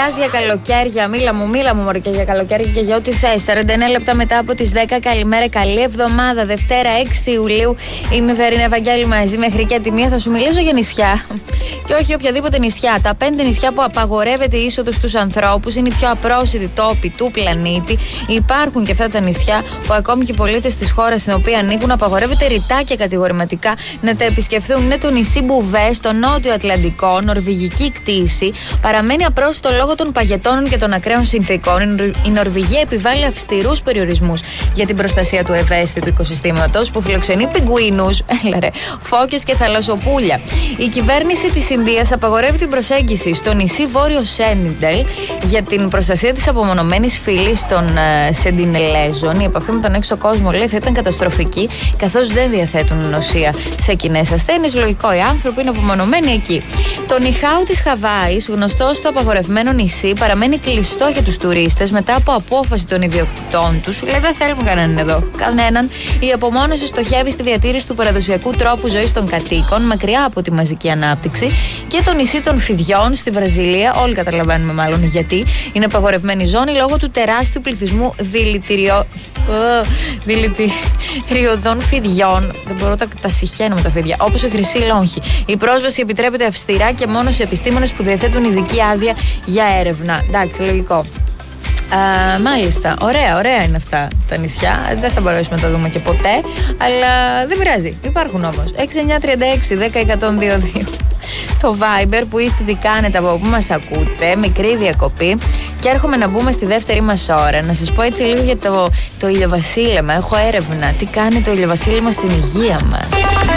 μιλάς για καλοκαίρια, μίλα μου μωρέ, και για καλοκαίρια και για ό,τι θες. 49 λεπτά μετά από τις 10, καλημέρα, καλή εβδομάδα. Δευτέρα 6 Ιουλίου, είμαι η Βερίνα Ευαγγέλη, μαζί μέχρι και τη μία θα σου μιλήσω για νησιά. Και όχι οποιαδήποτε νησιά. Τα 5 νησιά που απαγορεύεται η είσοδος στους ανθρώπους είναι οι πιο απρόσιτοι τόποι του πλανήτη. Υπάρχουν και αυτά τα νησιά που ακόμη και οι πολίτες της χώρας στην οποία ανήκουν απαγορεύεται ρητά και κατηγορηματικά να τα επισκεφθούν. Είναι το νησί Μπουβέ, στο νότιο Ατλαντικό, νορβηγική κτήση. Παραμένει απρόσιτο λόγω των παγετώνων και των ακραίων συνθήκων. Η Νορβηγία επιβάλλει αυστηρούς περιορισμούς για την προστασία του ευαίσθητου οικοσυστήματος που φιλοξενεί πιγκουίνους, φώκες και θαλασσοπούλια. Η κυβέρνηση της Ινδίας απαγορεύει την προσέγγιση στο νησί Βόρειο Σέντινελ για την προστασία της απομονωμένης φυλής των Σεντινελέζων. Η επαφή με τον έξω κόσμο, λέει, θα ήταν καταστροφική, καθώς δεν διαθέτουν νοσεία σε κοινές ασθένειες. Λογικό, οι άνθρωποι είναι απομονωμένοι εκεί. Το νιχάου της Χαβάης, γνωστό στο απαγορευμένο νησί, παραμένει κλειστό για τους τουρίστες μετά από απόφαση των ιδιοκτητών τους. Λέει, δεν θέλουμε κανέναν εδώ. Κανέναν. Η απομόνωση στοχεύει στη διατήρηση του παραδοσιακού τρόπου ζωής των κατοίκων, μακριά από τη μαζική ανάπτυξη. Και το νησί των Φιδιών στη Βραζιλία, όλοι καταλαβαίνουμε μάλλον γιατί, είναι απαγορευμένη ζώνη λόγω του τεράστιου πληθυσμού δηλητηριωδών φιδιών. Δεν μπορώ τα συχαίνω με τα φίδια. Όπως η χρυσή λόγχη. Η πρόσβαση επιτρέπεται αυστηρά και μόνο σε επιστήμονες που διαθέτουν ειδική άδεια για έρευνα. Εντάξει, λογικό. Μάλιστα, ωραία είναι αυτά τα νησιά. Δεν θα μπορέσουμε να τα δούμε και ποτέ, αλλά δεν πειράζει, υπάρχουν όμως. 6936-10122. Το Viber που είστε, τι κάνετε, από πού μας ακούτε, μικρή διακοπή και έρχομαι να μπούμε στη δεύτερη μας ώρα. Να σας πω έτσι λίγο για το ηλιοβασίλεμα. Έχω έρευνα, τι κάνει το ηλιοβασίλεμα στην υγεία μας.